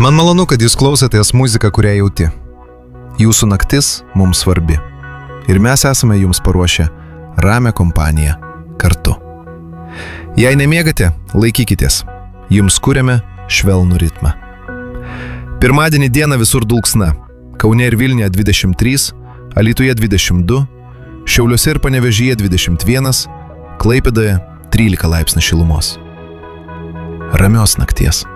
Man malonu, kad jūs klausotės muziką, kurią jauti. Jūsų naktis mums svarbi. Ir mes esame jums paruošę ramią kompaniją kartu. Jei nemiegate, laikykitės. Jums kuriame švelnų ritmą. Pirmadienį dieną visur dulksna. Kaune ir Vilniuje 23, Alytuje 22, Šiauliuose ir Panevėžyje 21, Klaipėdoje 13 laipsnių šilumos. Ramios nakties.